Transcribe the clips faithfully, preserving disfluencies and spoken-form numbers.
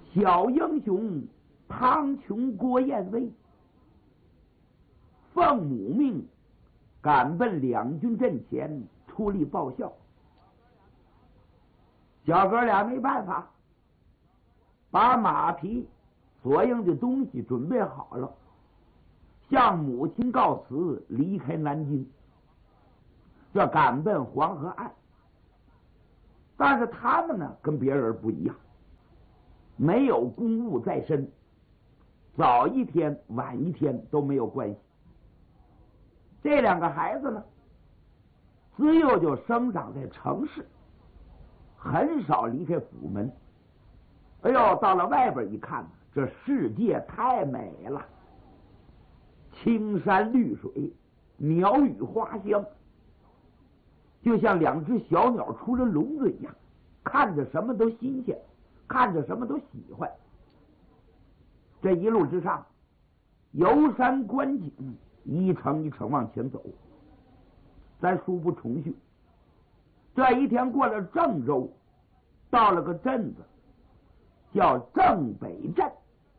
小英雄唐琼、郭彦威奉母命赶奔两军阵前出力报效。小哥俩没办法，把马匹所应的东西准备好了，向母亲告辞，离开南京，这赶奔黄河岸。但是他们呢，跟别人不一样，没有公务在身，早一天晚一天都没有关系。这两个孩子呢，自幼就生长在城市，很少离开府门。哎呦，到了外边一看，这世界太美了，青山绿水，鸟语花香，就像两只小鸟出了笼子一样，看着什么都新鲜，看着什么都喜欢。这一路之上，游山观景，一程一程往前走。咱书不重叙。这一天过了郑州，到了个镇子，叫郑北镇。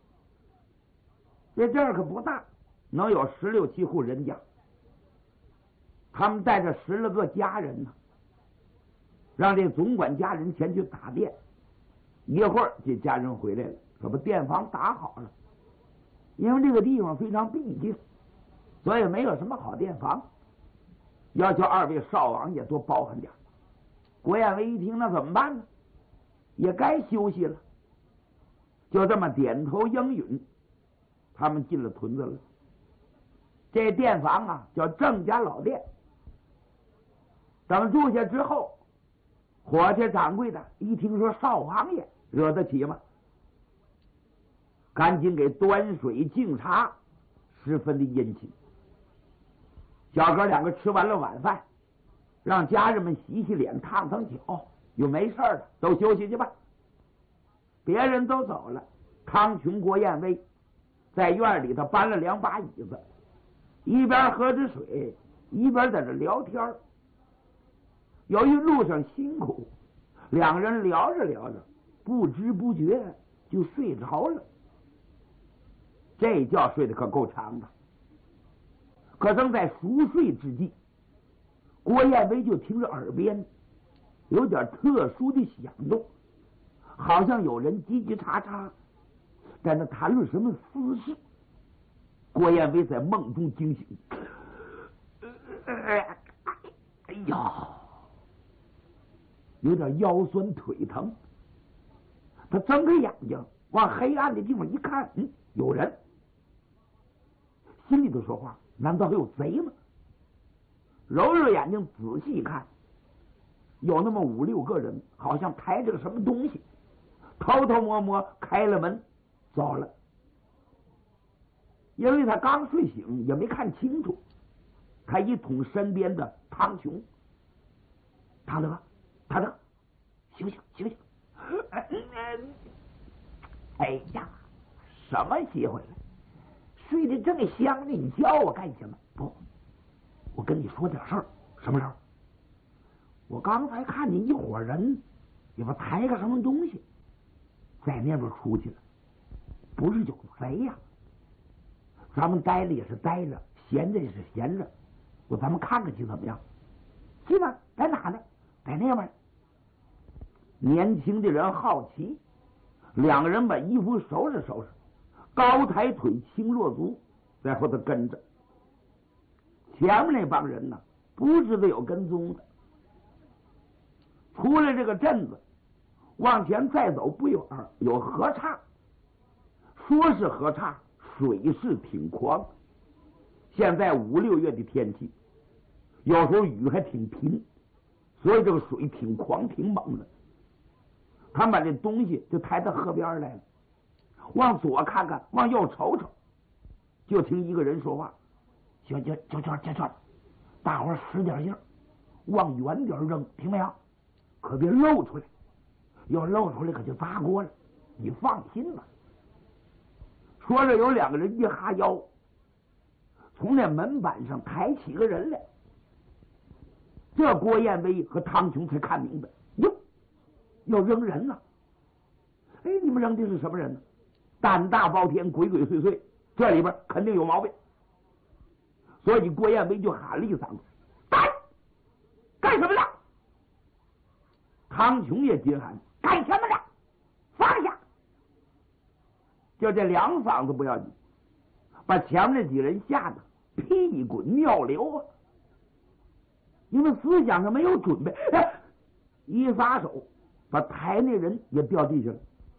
这镇儿可不大，能有十六七户人家。他们带着十来个家人呢，让这总管家人前去打店。一会儿这家人回来了，说把店房打好了。因为这个地方非常僻静，所以没有什么好店房，要求二位少王爷多包涵点。郭彦威一听，那怎么办呢？也该休息了，就这么点头应允。他们进了屯子了。这店房啊，叫郑家老店。等住下之后，伙计掌柜的一听说少王爷，惹得起吗？赶紧给端水敬茶，十分的殷勤。小哥两个吃完了晚饭，让家人们洗洗脸、烫烫脚，又没事了，都休息去吧。别人都走了，康琼、郭彦威在院里头搬了两把椅子，一边喝着水，一边在这聊天。由于路上辛苦，两人聊着聊着，不知不觉就睡着了。这觉睡得可够长的。可正在熟睡之际，郭彦威就听着耳边有点特殊的响动，好像有人叽叽喳喳在那谈论什么私事。郭彦威在梦中惊醒，哎呀，有点腰酸腿疼。他睁开眼睛往黑暗的地方一看，嗯，有人。心里头说话，难道还有贼吗？揉揉眼睛仔细一看，有那么五六个人，好像抬着个什么东西，偷偷摸摸开了门走了。因为他刚睡醒，也没看清楚，他一捅身边的汤琼：“汤德，汤德，醒醒，醒醒！”哎呀，什么机会了？睡得正香呢，你叫我干什么？不，我跟你说点事儿。什么事儿？我刚才看见一伙人，也不抬个什么东西，在那边出去了，不是有贼呀、啊？咱们待着也是待着，闲着也是闲着，我咱们看看去怎么样？去吧，在哪呢？在那边。年轻的人好奇，两个人把衣服收拾收拾，高抬腿，轻落足，在后头跟着。前面那帮人呢，不知道有跟踪的。出了这个镇子，往前再走不远，有河岔。说是河岔，水势挺狂。现在五六月的天气，有时候雨还挺频，所以这个水挺狂挺猛的。他们把这东西就抬到河边来了，往左看看，往右瞅瞅，就听一个人说话：“行行，就这就这，大伙儿使点劲儿，往远点扔，听没有？可别露出来，要露出来可就砸锅了。你放心吧。”说着，有两个人一哈腰，从那门板上抬起个人来。这郭彦威和汤琼才看明白，哟，要扔人了。 哎，你们扔的是什么人呢？胆大包天，鬼鬼祟祟，这里边肯定有毛病。所以郭彦威就喊了一嗓子：“干！干什么呢？”康琼也紧喊：“干什么呢？放下！”就这两嗓子不要紧，把前面那几人吓得屁滚尿流啊！因为思想上没有准备，哎，一撒手把抬那人也掉地下了。